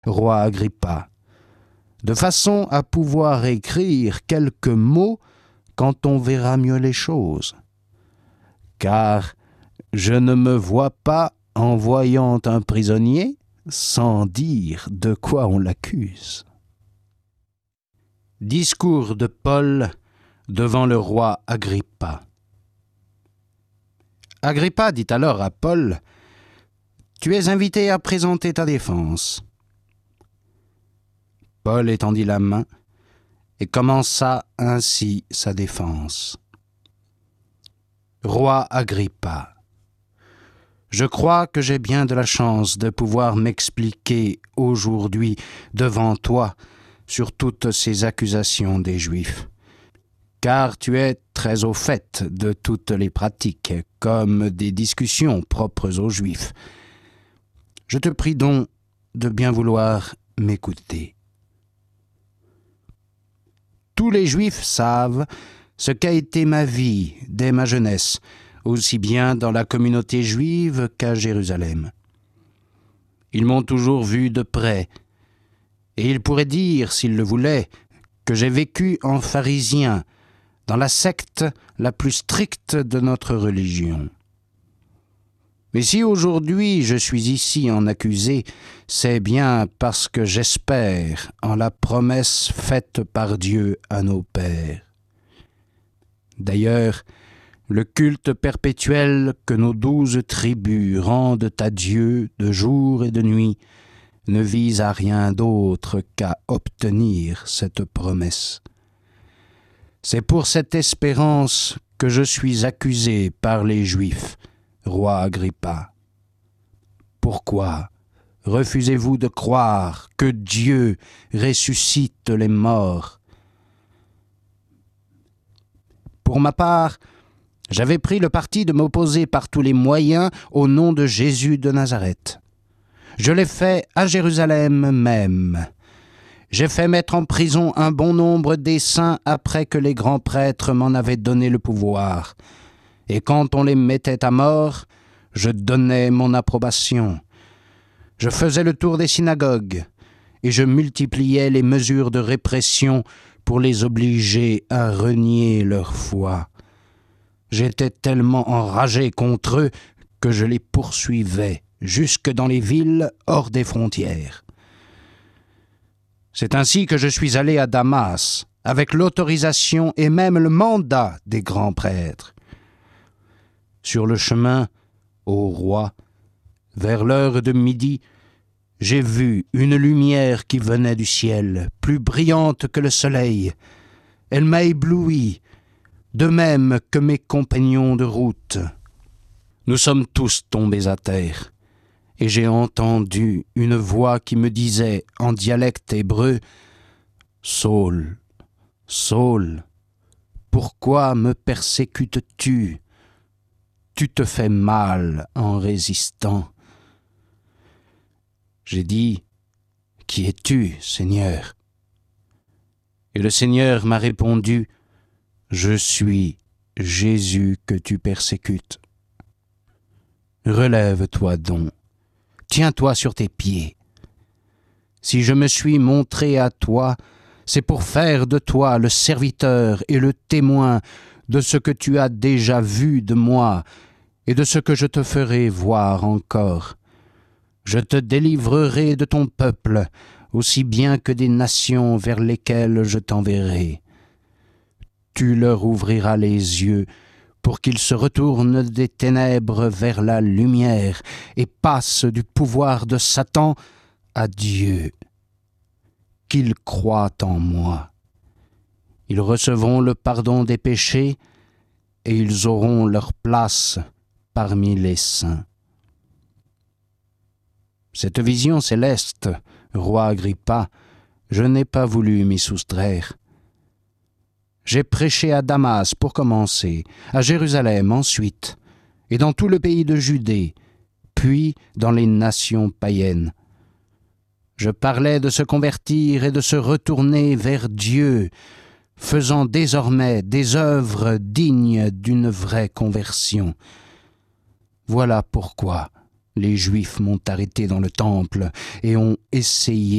roi Agrippa, de façon à pouvoir écrire quelques mots quand on verra mieux les choses. Car je ne me vois pas envoyant un prisonnier sans dire de quoi on l'accuse. Discours de Paul devant le roi Agrippa. Agrippa dit alors à Paul : « Tu es invité à présenter ta défense. » Paul étendit la main et commença ainsi sa défense. Roi Agrippa, je crois que j'ai bien de la chance de pouvoir m'expliquer aujourd'hui devant toi sur toutes ces accusations des Juifs, car tu es très au fait de toutes les pratiques, comme des discussions propres aux Juifs. Je te prie donc de bien vouloir m'écouter. Tous les Juifs savent ce qu'a été ma vie dès ma jeunesse, aussi bien dans la communauté juive qu'à Jérusalem. Ils m'ont toujours vu de près, et ils pourraient dire, s'ils le voulaient, que j'ai vécu en pharisien, dans la secte la plus stricte de notre religion. Mais si aujourd'hui je suis ici en accusé, c'est bien parce que j'espère en la promesse faite par Dieu à nos pères. D'ailleurs, le culte perpétuel que nos 12 tribus rendent à Dieu de jour et de nuit ne vise à rien d'autre qu'à obtenir cette promesse. C'est pour cette espérance que je suis accusé par les Juifs, roi Agrippa. Pourquoi refusez-vous de croire que Dieu ressuscite les morts ? Pour ma part, j'avais pris le parti de m'opposer par tous les moyens au nom de Jésus de Nazareth. Je l'ai fait à Jérusalem même. J'ai fait mettre en prison un bon nombre des saints après que les grands prêtres m'en avaient donné le pouvoir. Et quand on les mettait à mort, je donnais mon approbation. Je faisais le tour des synagogues et je multipliais les mesures de répression pour les obliger à renier leur foi. J'étais tellement enragé contre eux que je les poursuivais jusque dans les villes hors des frontières. C'est ainsi que je suis allé à Damas, avec l'autorisation et même le mandat des grands prêtres. Sur le chemin, ô roi, vers l'heure de midi, j'ai vu une lumière qui venait du ciel, plus brillante que le soleil. Elle m'a ébloui, de même que mes compagnons de route. Nous sommes tous tombés à terre, et j'ai entendu une voix qui me disait en dialecte hébreu : « Saul, Saul, pourquoi me persécutes-tu ? Tu te fais mal en résistant. » J'ai dit : « Qui es-tu, Seigneur ? » Et le Seigneur m'a répondu : « Je suis Jésus que tu persécutes. Relève-toi donc, tiens-toi sur tes pieds. Si je me suis montré à toi, c'est pour faire de toi le serviteur et le témoin de ce que tu as déjà vu de moi et de ce que je te ferai voir encore. Je te délivrerai de ton peuple, aussi bien que des nations vers lesquelles je t'enverrai. Tu leur ouvriras les yeux pour qu'ils se retournent des ténèbres vers la lumière et passent du pouvoir de Satan à Dieu. Qu'ils croient en moi. Ils recevront le pardon des péchés et ils auront leur place parmi les saints. » Cette vision céleste, roi Agrippa, je n'ai pas voulu m'y soustraire. J'ai prêché à Damas pour commencer, à Jérusalem ensuite, et dans tout le pays de Judée, puis dans les nations païennes. Je parlais de se convertir et de se retourner vers Dieu, faisant désormais des œuvres dignes d'une vraie conversion. Voilà pourquoi Les Juifs m'ont arrêté dans le temple et ont essayé